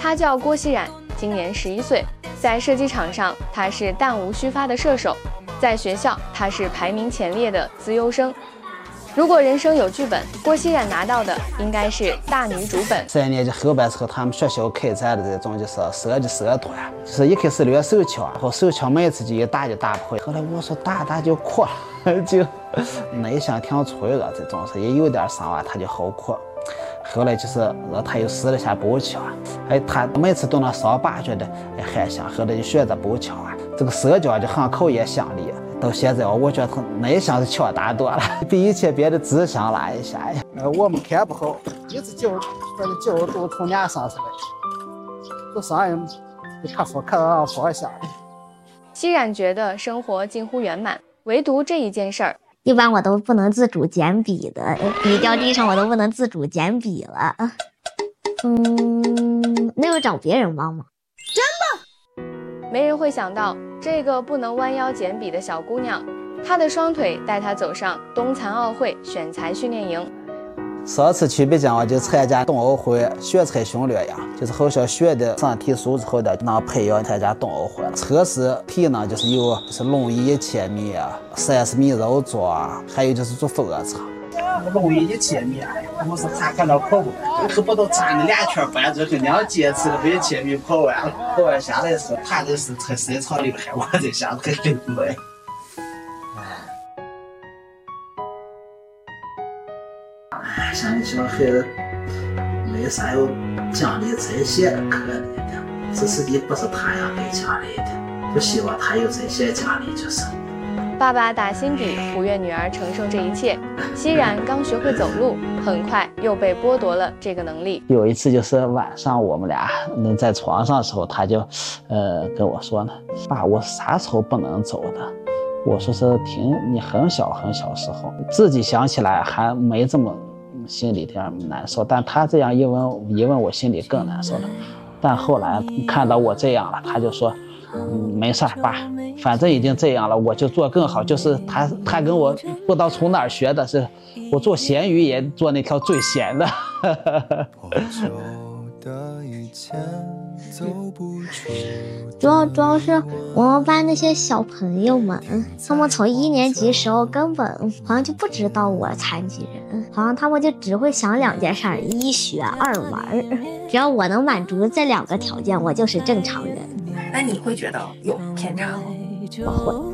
他叫郭熙然，今年11岁，在射击场上他是弹无虚发的射手，在学校他是排名前列的资优生。如果人生有剧本，郭熙然拿到的应该是大女主本。 3年级后半时候，他们学校开展的这种就是射击社团，就是一开始练手枪，然后手枪每次就一打就打不回，后来我说打就哭了，就内向挺脆弱，这种是也有点伤啊，他就好哭。后来就是他又试了下步枪，他每次都能上把觉得还行，后来就选择步枪啊，这个社交就很口也相离。到现在我觉得他内向是强大多了，比以前变得自信了一下。我们看不好，一直角度从脸上出来，这上人就看到方向。 熙然觉得生活近乎圆满，唯独这一件事儿， 一般我都不能自主捡笔的，笔掉地上我都不能自主捡笔了。那我找别人帮忙。 真的？没人会想到，这个不能弯腰捡笔的小姑娘，她的双腿带她走上冬残奥会选材训练营。 上次去北京我就参加冬奥会选材训练营，就是好像选的上体素质后的能培养参加冬奥会了。测试体能就是有龙椅1000米，30米绕桩，还有就是做俯卧撑。龙椅1000米，我是看到跑过，可不都站了2圈半，这肯定要坚持的把1000米跑完了。跑完下来是他这是才3场厉害，我这下子肯定累。像小孩子没啥有奖励这些可怜的，这实际不是他要给奖励的，不希望他有这些奖励就是。 爸爸打心底不愿女儿承受这一切。熙然刚学会走路，很快又被剥夺了这个能力。有一次就是晚上我们俩在床上的时候，他就跟我说呢，爸，我啥时候不能走的？我说是挺你很小时候，自己想起来还没这么心里点难受，但他这样一问我心里更难受了。但后来看到我这样了，他就说没事爸，反正已经这样了，我就做更好。就是他跟我不知道从哪儿学的，是我做咸鱼也做那条最咸的。 主要是我们班那些小朋友们，他们从1年级时候根本好像就不知道我残疾人，好像他们就只会想2件事：1学2玩。只要我能满足这2个条件，我就是正常人。 那你会觉得有偏差吗？ 我会。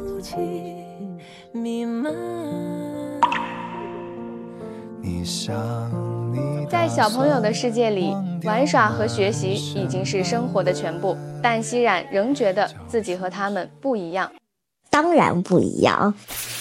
在小朋友的世界里，玩耍和学习已经是生活的全部，但熙然仍觉得自己和他们不一样。 当然不一样，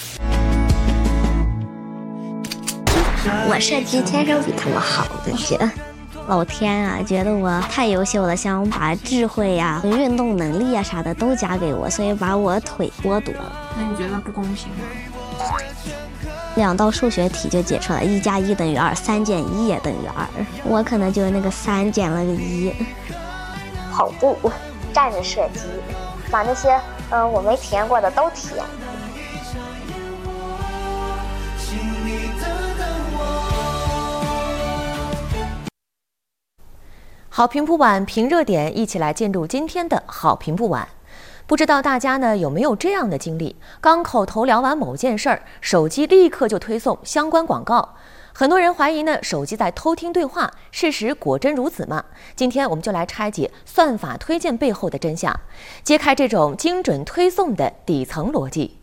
我射击天生比他们好的些。老天啊，觉得我太优秀了，想把智慧呀、运动能力啊啥的都加给我，所以把我腿剥夺了。 那你觉得不公平吗 ？2道数学题就解出来，1加1等于2，3减1也等于2。我可能就是那个3减了个1。跑步、站着射击，把那些我没体验过的都体验。 好评铺晚评热点，一起来进入今天的好评铺晚。不知道大家呢有没有这样的经历？刚口头聊完某件事儿，手机立刻就推送相关广告。很多人怀疑呢手机在偷听对话，事实果真如此吗？今天我们就来拆解算法推荐背后的真相，揭开这种精准推送的底层逻辑。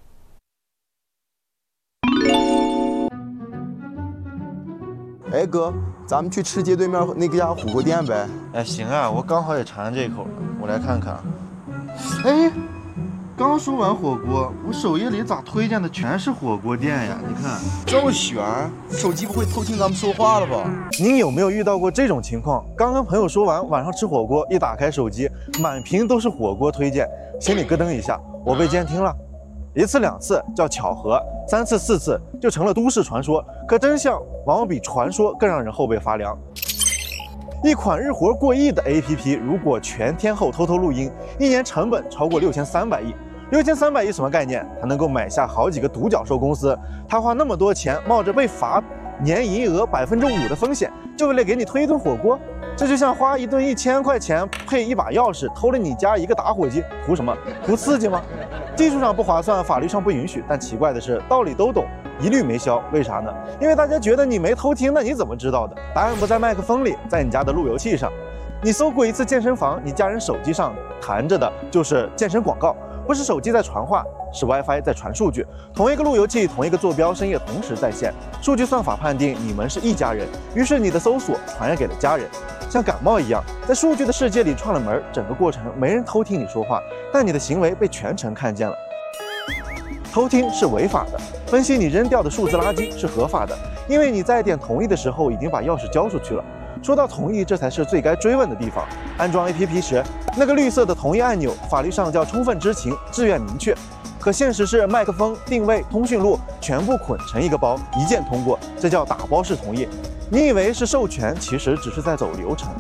哎哥，咱们去吃街对面那家火锅店呗？ 哎，行啊，我刚好也馋这口，我来看看。 哎，刚说完火锅，我首页里咋推荐的全是火锅店呀？你看这么悬，手机不会偷听咱们说话了吧？ 您有没有遇到过这种情况？刚跟朋友说完晚上吃火锅，一打开手机，满屏都是火锅推荐，心里咯噔一下，我被监听了。1次2次叫巧合，3次4次就成了都市传说。可真相往往比传说更让人后背发凉。一款日活过亿的 APP， 如果全天候偷偷录音，1年成本超过6300亿。6300亿什么概念？它能够买下好几个独角兽公司。他花那么多钱，冒着被罚年营业额5%的风险，就为了给你推一顿火锅。这就像花一顿1000块钱配一把钥匙，偷了你家一个打火机，图什么？图刺激吗？技术上不划算，法律上不允许，但奇怪的是，道理都懂，一律没销。为啥呢？因为大家觉得你没偷听，那你怎么知道的？答案不在麦克风里，在你家的路由器上。你搜过一次健身房，你家人手机上弹着的就是健身广告，不是手机在传话，是 WiFi 在传数据。同一个路由器，同一个坐标，深夜同时在线，数据算法判定你们是一家人，于是你的搜索传染给了家人。像感冒一样，在数据的世界里串了门，整个过程没人偷听你说话，但你的行为被全城看见了。偷听是违法的，分析你扔掉的数字垃圾是合法的，因为你在点同意的时候已经把钥匙交出去了。说到同意，这才是最该追问的地方。安装 APP 时，那个绿色的同意按钮，法律上叫充分知情、自愿明确，可现实是麦克风、定位、通讯录全部捆成一个包，一键通过，这叫打包式同意。你以为是授权，其实只是在走流程。